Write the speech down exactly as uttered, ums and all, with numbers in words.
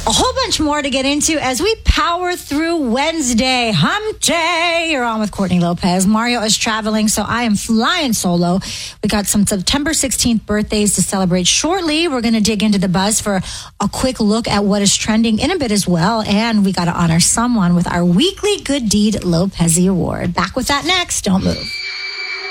A whole bunch more to get into as we power through Wednesday. Hump Day. You're on with Courtney Lopez. Mario is traveling, so I am flying solo. We got some September sixteenth birthdays to celebrate shortly. We're going to dig into the buzz for a quick look at what is trending in a bit as well. And we got to honor someone with our weekly Good Deed Lopez Award. Back with that next. Don't move.